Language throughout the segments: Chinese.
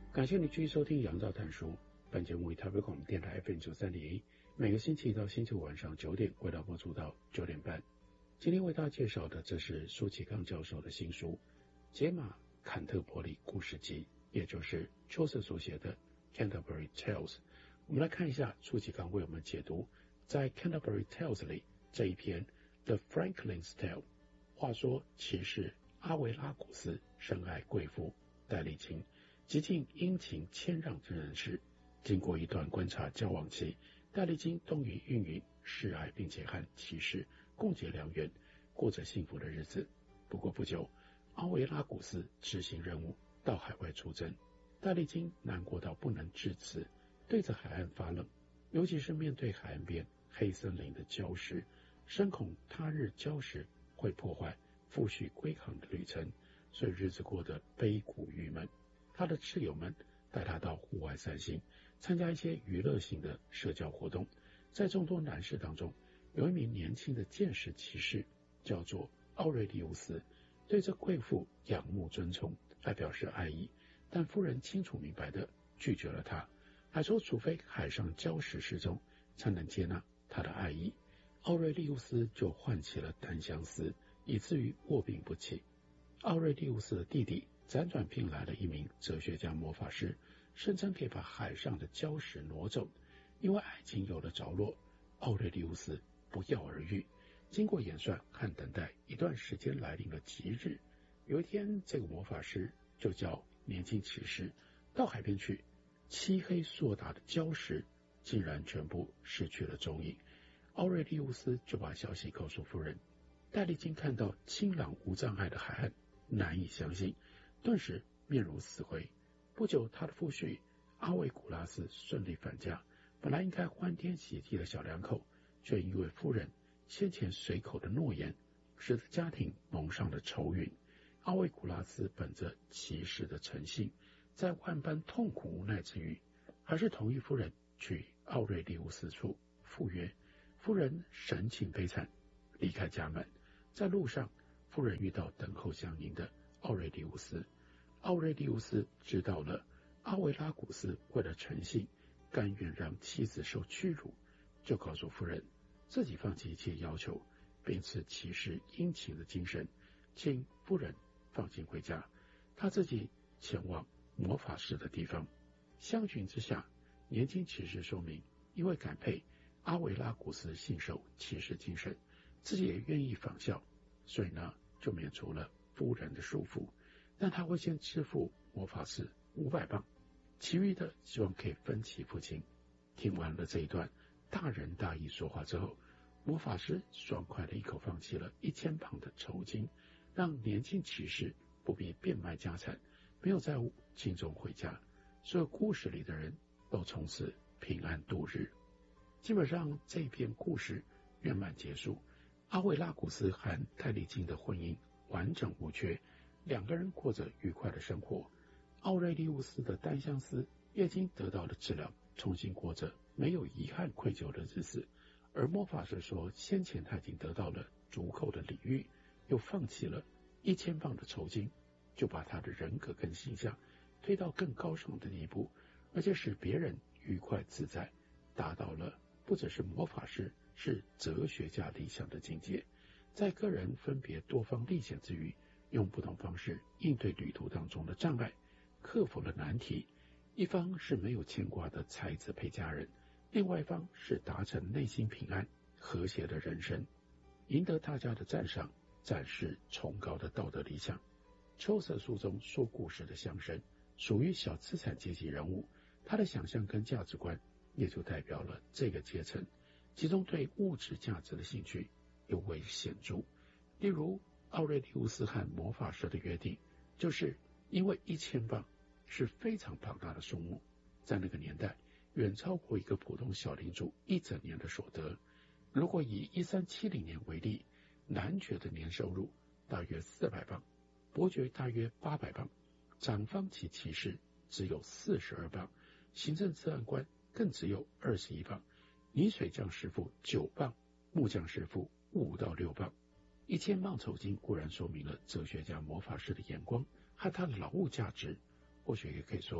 感谢你继续收听杨照谈书。本节目为台北广播电台 FM93.1，每个星期一到星期五晚上9点为大家播出到9点半。今天为大家介绍的，这是苏启刚教授的新书《解码坎特伯里故事集》，也就是秋瑟所写的 Canterbury Tales。我们来看一下苏启刚为我们解读在 Canterbury Tales 里这一篇 The Franklin's Tale。话说骑士阿维拉古斯深爱贵妇戴丽金，极尽殷勤谦让之人事。经过一段观察交往期，戴丽金终于孕育示爱，并且和骑士共结良缘，过着幸福的日子。不过不久，阿维拉古斯执行任务到海外出征，戴丽金难过到不能致辞，对着海岸发冷，尤其是面对海岸边黑森林的礁石，深恐他日礁石会破坏赴续归航的旅程，所以日子过得悲苦郁闷。他的挚友们带他到户外散心，参加一些娱乐性的社交活动。在众多男士当中，有一名年轻的剑士骑士，叫做奥瑞利乌斯，对这贵妇仰慕尊崇，还表示爱意，但夫人清楚明白地拒绝了他，还说除非海上礁石失踪，才能接纳他的爱意。奥瑞利乌斯就唤起了单相思，以至于卧病不起。奥瑞利乌斯的弟弟辗转聘来了一名哲学家魔法师，声称可以把海上的礁石挪走。因为爱情有了着落，奥瑞利乌斯不药而愈。经过演算和等待，一段时间来临了吉日。有一天，这个魔法师就叫年轻骑士到海边去，漆黑硕大的礁石竟然全部失去了踪影。奥瑞利乌斯就把消息告诉夫人。戴丽金看到清朗无障碍的海岸，难以相信，顿时面如死灰。不久，他的夫婿阿维古拉斯顺利返家，本来应该欢天喜地的小两口，却因为夫人先前随口的诺言，使得家庭蒙上了愁云。阿维古拉斯本着骑士的诚信，在万般痛苦无奈之余，还是同意夫人去奥瑞利乌斯处赴约。夫人神情悲惨，离开家门。在路上，夫人遇到等候相迎的奥瑞利乌斯。奥瑞利乌斯知道了阿维拉古斯为了诚信，甘愿让妻子受屈辱，就告诉夫人自己放弃一切要求，秉持骑士殷勤的精神，请夫人放心回家，他自己前往魔法师的地方。相询之下，年轻骑士说明，因为感佩阿维拉古斯信守骑士精神，自己也愿意仿效，所以呢，就免除了夫人的束缚，但他会先支付魔法师500磅，其余的希望可以分期付清。听完了这一段大仁大义说话之后，魔法师爽快的一口放弃了1000磅的酬金，让年轻骑士不必变卖家产，没有债务，轻松回家。所有故事里的人都从此平安度日。基本上这篇故事圆满结束，阿维拉古斯和戴丽金的婚姻完整无缺，两个人过着愉快的生活。奥瑞利乌斯的单相思也已经得到了治疗，重新过着没有遗憾愧疚的日子。而魔法师说，先前他已经得到了足够的礼遇，又放弃了1000磅的酬金，就把他的人格跟形象推到更高尚的地步，而且使别人愉快自在，达到了不只是魔法师，是哲学家理想的境界。在个人分别多方历险之余，用不同方式应对旅途当中的障碍，克服了难题。一方是没有牵挂的才子陪家人，另外一方是达成内心平安和谐的人生，赢得大家的赞赏，展示崇高的道德理想。秋瑟书中说故事的乡绅属于小资产阶级人物，他的想象跟价值观也就代表了这个阶层，其中对物质价值的兴趣尤为显著。例如奥瑞利乌斯和魔法师的约定，就是因为1000磅是非常庞大的数目，在那个年代远超过一个普通小领主一整年的所得。如果以1370年为例，男爵的年收入大约400磅，伯爵大约800磅，长方旗骑士只有42磅，行政治安官更只有21磅，泥水匠师傅9磅，木匠师傅5到6磅。1000磅酬金固然说明了哲学家魔法师的眼光和他的劳务价值，或许也可以说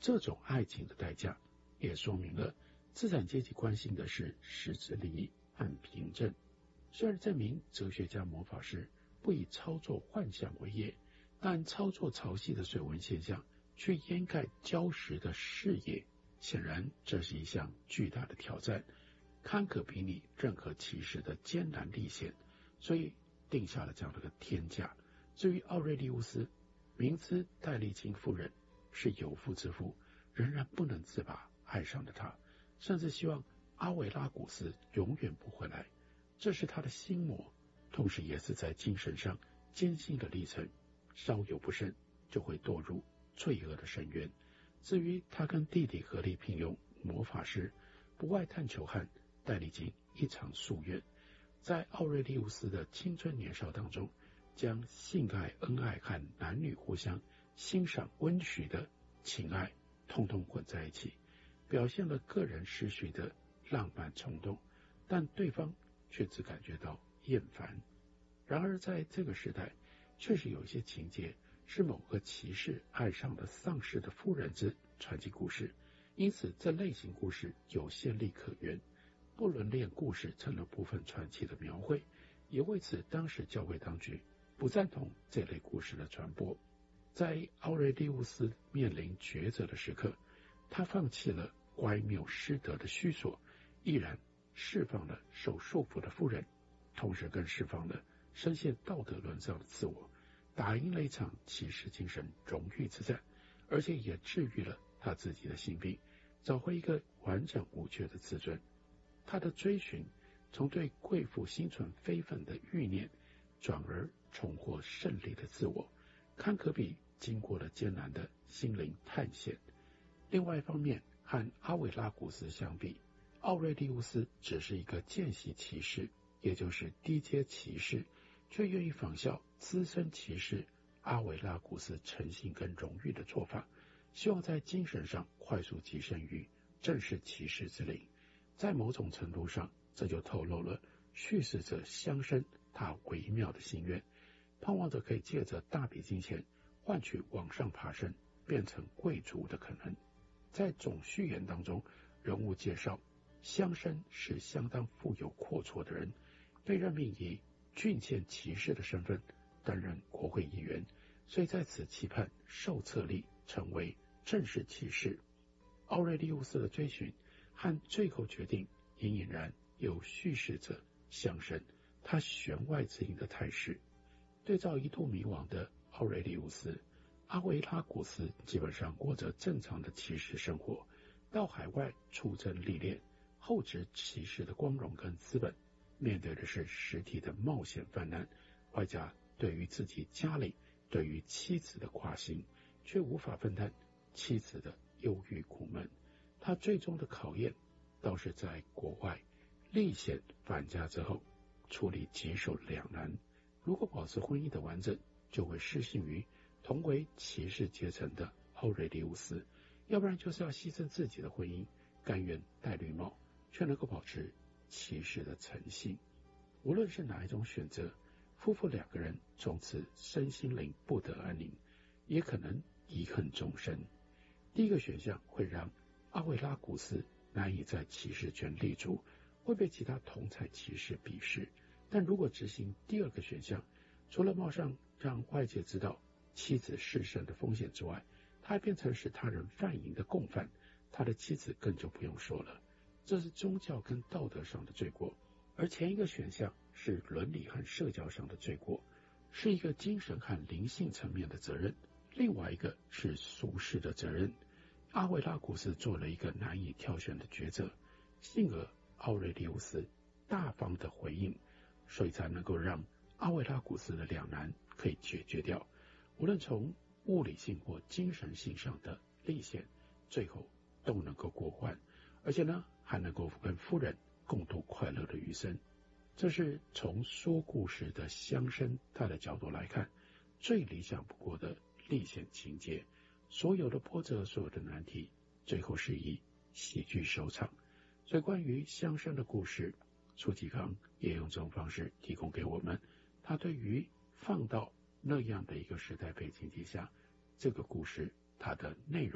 这种爱情的代价，也说明了资产阶级关心的是实质利益和凭证。虽然证明哲学家魔法师不以操作幻象为业，但操作潮汐的水纹现象却掩盖礁石的视野，显然这是一项巨大的挑战，堪可比拟任何骑士的艰难历险，所以定下了这样的个天价。至于奥瑞利乌斯，明知戴利金夫人是有妇之夫，仍然不能自拔，爱上了她，甚至希望阿维拉古斯永远不回来。这是他的心魔，同时也是在精神上艰辛的历程，稍有不慎就会堕入罪恶的深渊。至于他跟弟弟合力聘用魔法师，不外探求和戴利金一场夙愿，在奥瑞利乌斯的青春年少当中，将性爱、恩爱和男女互相欣赏温煦的情爱统统混在一起，表现了个人失序的浪漫冲动，但对方却只感觉到厌烦。然而在这个时代，确实有一些情节是某个骑士爱上了丧尸的夫人之传奇故事，因此这类型故事有先例可原。不伦恋故事成了部分传奇的描绘，也为此当时教会当局不赞同这类故事的传播。在奥瑞利乌斯面临抉择的时刻，他放弃了乖谬失德的虚索，毅然释放了受束缚的夫人，同时更释放了深陷道德沦丧的自我，打赢了一场骑士精神荣誉之战，而且也治愈了他自己的性病，找回一个完整无缺的自尊。他的追寻从对贵妇心存非分的欲念，转而重获胜利的自我，堪可比经过了艰难的心灵探险。另外一方面，和阿维拉古斯相比，奥瑞利乌斯只是一个见习骑士，也就是低阶骑士，却愿意仿效资深骑士阿维拉古斯诚信跟荣誉的做法，希望在精神上快速跻身于正式骑士之领。在某种程度上，这就透露了叙事者乡绅他微妙的心愿，盼望着可以借着大笔金钱换取往上爬升，变成贵族的可能。在总序言当中，人物介绍乡绅是相当富有阔绰的人，被任命以郡县骑士的身份担任国会议员，所以在此期盼受册立成为正式骑士。奥瑞利乌斯的追寻和最后决定隐隐然有叙事者乡绅他弦外之音的态势。对照一度迷惘的奥瑞利乌斯，阿维拉古斯基本上过着正常的骑士生活，到海外出征历练，厚植骑士的光荣跟资本，面对的是实体的冒险犯难，外加对于自己家里对于妻子的挂心，却无法分担妻子的忧郁苦闷。他最终的考验倒是在国外历险返家之后，处理棘手两难。如果保持婚姻的完整，就会失信于同为骑士阶层的奥瑞利乌斯，要不然就是要牺牲自己的婚姻，甘愿戴绿帽，却能够保持骑士的诚信。无论是哪一种选择，夫妇两个人从此身心灵不得安宁，也可能遗恨终生。第一个选项会让阿维拉古斯难以在骑士圈立足，会被其他同才骑士鄙视。但如果执行第二个选项，除了冒上让外界知道妻子弑身的风险之外，他还变成使他人犯淫的共犯，他的妻子更就不用说了。这是宗教跟道德上的罪过，而前一个选项是伦理和社交上的罪过，是一个精神和灵性层面的责任，另外一个是俗世的责任。阿维拉古斯做了一个难以挑选的抉择，幸而奥瑞利乌斯大方的回应，所以才能够让阿维拉古斯的两难可以解决掉。无论从物理性或精神性上的历险，最后都能够过关，而且呢，还能够跟夫人共度快乐的余生。这是从说故事的乡绅他的角度来看，最理想不过的历险情节。所有的波折，所有的难题，最后是以喜剧收场。所以关于乡绅的故事，楚启康也用这种方式提供给我们，他对于放到那样的一个时代背景底下，这个故事它的内容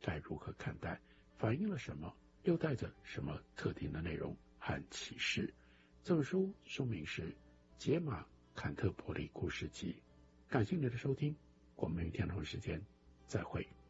该如何看待，反映了什么，又带着什么特定的内容和启示。这本书书名是《解码坎特伯里故事集》。感谢你的收听，我们明天同一时间再会。